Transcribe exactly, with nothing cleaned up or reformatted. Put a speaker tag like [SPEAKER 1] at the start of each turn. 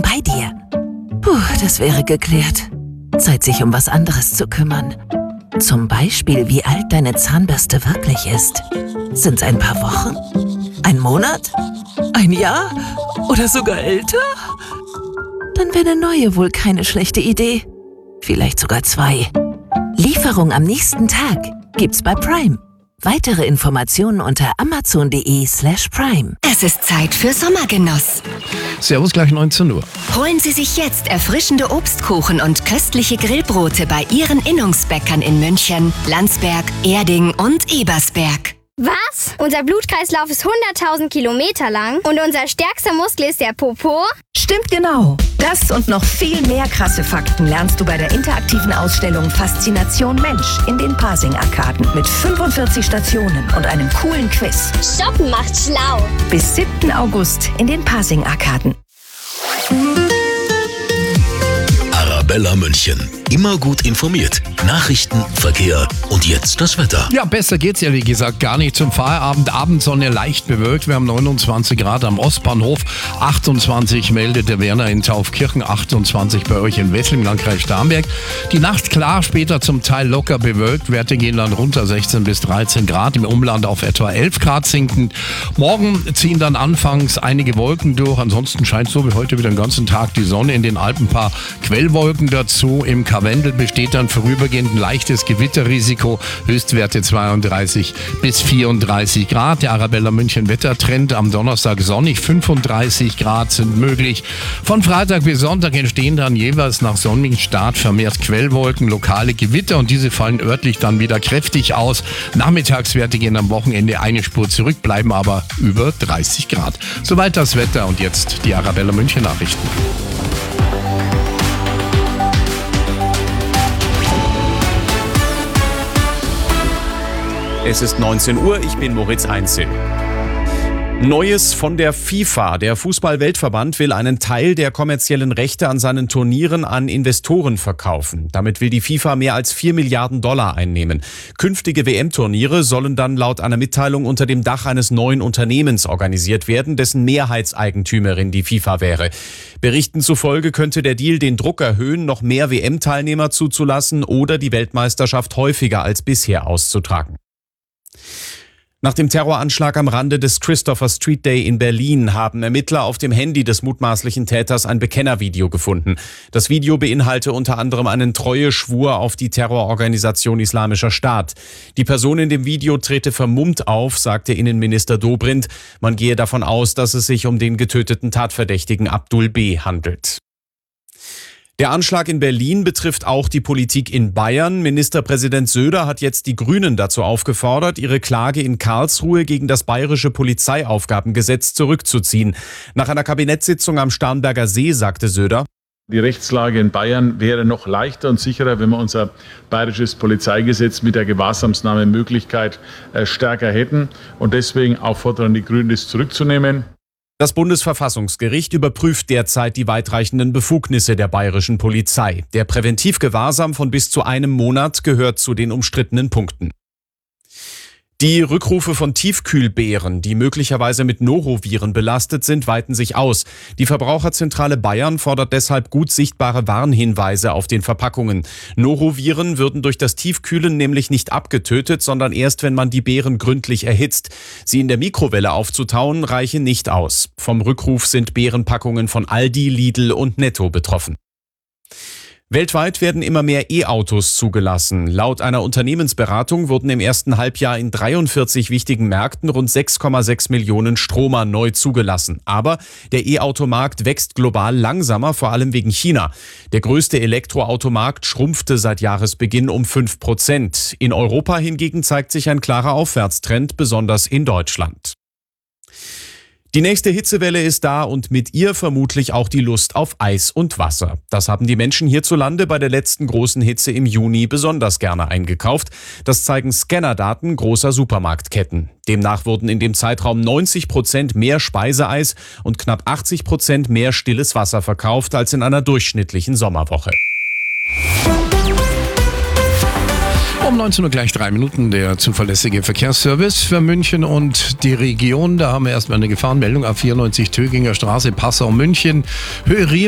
[SPEAKER 1] bei dir. Puh, das wäre geklärt. Zeit, sich um was anderes zu kümmern. Zum Beispiel, wie alt deine Zahnbürste wirklich ist. Sind's ein paar Wochen? Ein Monat? Ein Jahr? Oder sogar älter? Dann wäre eine neue wohl keine schlechte Idee. Vielleicht sogar zwei. Lieferung am nächsten Tag gibt's bei Prime. Weitere Informationen unter amazon.de slash prime.
[SPEAKER 2] Es ist Zeit für Sommergenuss.
[SPEAKER 3] Servus, gleich neunzehn Uhr.
[SPEAKER 2] Holen Sie sich jetzt erfrischende Obstkuchen und köstliche Grillbrote bei Ihren Innungsbäckern in München, Landsberg, Erding und Ebersberg.
[SPEAKER 4] Was? Unser Blutkreislauf ist hunderttausend Kilometer lang und unser stärkster Muskel ist der Popo?
[SPEAKER 5] Stimmt genau. Das und noch viel mehr krasse Fakten lernst du bei der interaktiven Ausstellung Faszination Mensch in den Pasing-Arkaden mit fünfundvierzig Stationen und einem coolen Quiz.
[SPEAKER 4] Shoppen macht schlau.
[SPEAKER 5] Bis siebten August in den Pasing-Arkaden.
[SPEAKER 6] Arabella München. Immer gut informiert. Nachrichten, Verkehr und jetzt das Wetter.
[SPEAKER 3] Ja, besser geht's ehrlich gesagt gar nicht. Zum Feierabend, Abendsonne leicht bewölkt. Wir haben neunundzwanzig Grad am Ostbahnhof, achtundzwanzig meldet der Werner in Taufkirchen, achtundzwanzig bei euch in Wessel im Landkreis Starnberg. Die Nacht klar, später zum Teil locker bewölkt. Werte gehen dann runter, sechzehn bis dreizehn Grad. Im Umland auf etwa elf Grad sinkend. Morgen ziehen dann anfangs einige Wolken durch. Ansonsten scheint so wie heute wieder den ganzen Tag die Sonne. In den Alpen ein paar Quellwolken dazu. Im Karwendel besteht dann vorübergehend ein leichtes Gewitterrisiko. Höchstwerte zweiunddreißig bis vierunddreißig Grad. Der Arabella München Wettertrend am Donnerstag sonnig, fünfunddreißig Grad sind möglich. Von Freitag bis Sonntag entstehen dann jeweils nach sonnigem Start vermehrt Quellwolken, lokale Gewitter und diese fallen örtlich dann wieder kräftig aus. Nachmittagswerte gehen am Wochenende eine Spur zurück, bleiben aber über dreißig Grad. Soweit das Wetter und jetzt die Arabella München Nachrichten.
[SPEAKER 7] Es ist neunzehn Uhr, ich bin Moritz Einzel. Neues von der FIFA. Der Fußball-Weltverband will einen Teil der kommerziellen Rechte an seinen Turnieren an Investoren verkaufen. Damit will die FIFA mehr als vier Milliarden Dollar einnehmen. Künftige W M-Turniere sollen dann laut einer Mitteilung unter dem Dach eines neuen Unternehmens organisiert werden, dessen Mehrheitseigentümerin die FIFA wäre. Berichten zufolge könnte der Deal den Druck erhöhen, noch mehr W M-Teilnehmer zuzulassen oder die Weltmeisterschaft häufiger als bisher auszutragen. Nach dem Terroranschlag am Rande des Christopher Street Day in Berlin haben Ermittler auf dem Handy des mutmaßlichen Täters ein Bekennervideo gefunden. Das Video beinhalte unter anderem einen Treueschwur auf die Terrororganisation Islamischer Staat. Die Person in dem Video trete vermummt auf, sagte Innenminister Dobrindt. Man gehe davon aus, dass es sich um den getöteten Tatverdächtigen Abdul B. handelt. Der Anschlag in Berlin betrifft auch die Politik in Bayern. Ministerpräsident Söder hat jetzt die Grünen dazu aufgefordert, ihre Klage in Karlsruhe gegen das bayerische Polizeiaufgabengesetz zurückzuziehen. Nach einer Kabinettssitzung am Starnberger See sagte Söder:
[SPEAKER 8] Die Rechtslage in Bayern wäre noch leichter und sicherer, wenn wir unser bayerisches Polizeigesetz mit der Gewahrsamsnahmemöglichkeit stärker hätten. Und deswegen auffordern die Grünen, das zurückzunehmen.
[SPEAKER 7] Das Bundesverfassungsgericht überprüft derzeit die weitreichenden Befugnisse der bayerischen Polizei. Der Präventivgewahrsam von bis zu einem Monat gehört zu den umstrittenen Punkten. Die Rückrufe von Tiefkühlbeeren, die möglicherweise mit Noroviren belastet sind, weiten sich aus. Die Verbraucherzentrale Bayern fordert deshalb gut sichtbare Warnhinweise auf den Verpackungen. Noroviren würden durch das Tiefkühlen nämlich nicht abgetötet, sondern erst, wenn man die Beeren gründlich erhitzt. Sie in der Mikrowelle aufzutauen, reiche nicht aus. Vom Rückruf sind Beerenpackungen von Aldi, Lidl und Netto betroffen. Weltweit werden immer mehr E-Autos zugelassen. Laut einer Unternehmensberatung wurden im ersten Halbjahr in dreiundvierzig wichtigen Märkten rund sechs Komma sechs Millionen Stromer neu zugelassen. Aber der E-Automarkt wächst global langsamer, vor allem wegen China. Der größte Elektroautomarkt schrumpfte seit Jahresbeginn um fünf Prozent. In Europa hingegen zeigt sich ein klarer Aufwärtstrend, besonders in Deutschland. Die nächste Hitzewelle ist da und mit ihr vermutlich auch die Lust auf Eis und Wasser. Das haben die Menschen hierzulande bei der letzten großen Hitze im Juni besonders gerne eingekauft. Das zeigen Scannerdaten großer Supermarktketten. Demnach wurden in dem Zeitraum neunzig Prozent mehr Speiseeis und knapp achtzig Prozent mehr stilles Wasser verkauft als in einer durchschnittlichen Sommerwoche.
[SPEAKER 3] Um neunzehn Uhr gleich drei Minuten der zuverlässige Verkehrsservice für München und die Region. Da haben wir erstmal eine Gefahrenmeldung. A vierundneunzig Töginger Straße, Passau, München. Höhe